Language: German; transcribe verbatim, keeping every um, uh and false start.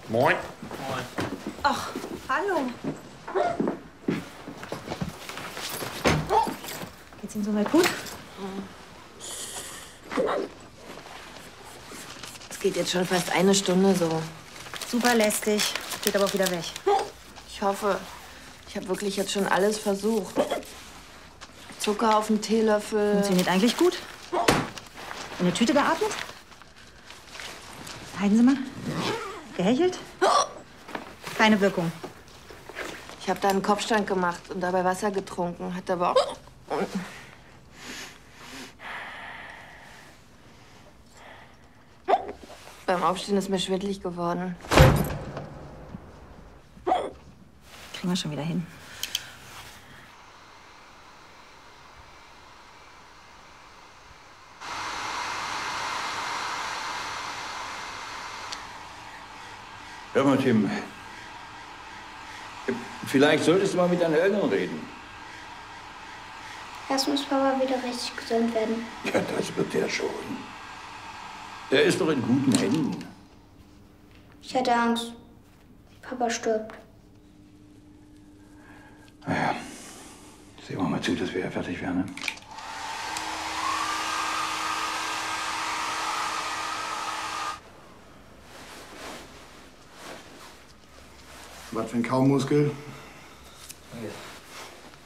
Moin. Moin. Ach, hallo. Geht's Ihnen soweit gut? Es geht jetzt schon fast eine Stunde so. Super lästig. Geht aber auch wieder weg. Ich hoffe. Ich habe wirklich jetzt schon alles versucht. Zucker auf dem Teelöffel. Funktioniert eigentlich gut. In der Tüte geatmet? Halten Sie mal. Gehechelt? Keine Wirkung. Ich habe da einen Kopfstand gemacht und dabei Wasser getrunken. Hat aber auch... Beim Aufstehen ist mir schwindelig geworden. Kriegen wir schon wieder hin. Hör mal, Tim. Vielleicht solltest du mal mit deinen Eltern reden. Erst muss Papa wieder richtig gesund werden. Ja, das wird er schon. Er ist doch in guten Händen. Ich hatte Angst. Papa stirbt. Naja, sehen wir mal zu, dass wir fertig werden. Ne? Was für ein Kaumuskel?